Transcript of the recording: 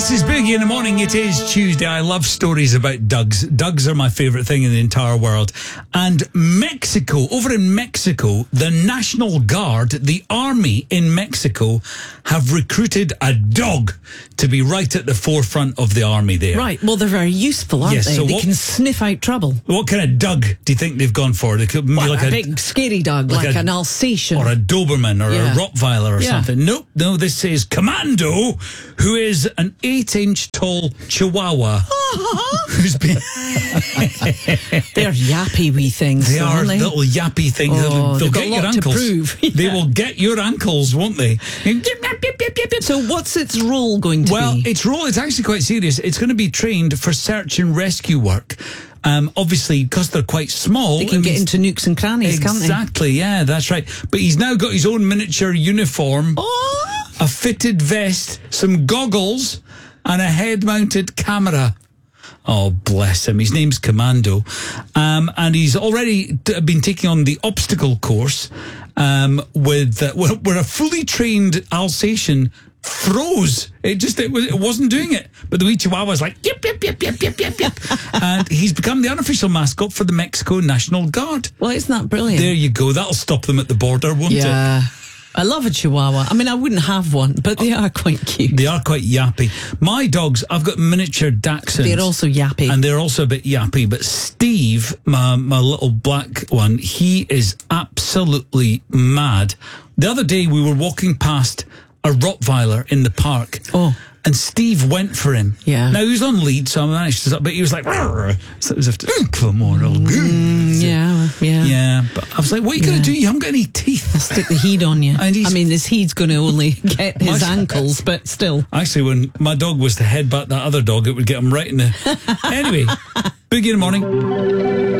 This is Boogie in the Morning. It is Tuesday. I love stories about dugs. Dugs are my favourite thing in the entire world. And Mexico, over in Mexico, the National Guard, the army in Mexico, have recruited a dog to be right at the forefront of the army there. Right. Well, they're very useful, aren't they? So they can sniff out trouble. What kind of dug do you think they've gone for? They could be Well, like a big, scary dog, like an Alsatian. Or a Doberman or a Rottweiler or Yeah. something. Nope, no, this is Commando, who is an 8-inch tall Chihuahua. Who's been... They're yappy wee things. They are aren't they? little yappy things. Oh, They'll they've got get a your lot to ankles. prove. They will get your ankles, won't they? So what's its role going to Well, be? its role is actually quite serious. It's going to be trained for search and rescue work. Obviously, because they're quite small. They can get into nooks and crannies, can't they? Exactly, yeah, that's right. But he's now got his own miniature uniform, a fitted vest, some goggles, and a head-mounted camera. Oh, bless him. His name's Commando. And he's already been taking on the obstacle course where a fully trained Alsatian froze. It wasn't doing it. But the wee Chihuahua's like, yip, yip, yip, yip, yip, yip, yip. And he's become the unofficial mascot for the Mexico National Guard. Well, isn't that brilliant? There you go. That'll stop them at the border, won't it? Yeah. I love a Chihuahua. I mean, I wouldn't have one, but they are quite cute. They are quite yappy. My dogs, I've got miniature Dachshunds. They're also yappy. And they're also a bit yappy. But Steve, my little black one, he is absolutely mad. The other day we were walking past a Rottweiler in the park. Oh. And Steve went for him. Yeah. Now, he was on lead, so I managed to... But he was like... So it was after... Come on, old... Yeah. Yeah, but I was like, what are you going to do? You haven't got any teeth. I'll stick the heat on you. And I mean, this heat's going to only get his ankles, but still. Actually, when my dog was to headbutt that other dog, it would get him right in the... Anyway, Boogie in the Morning.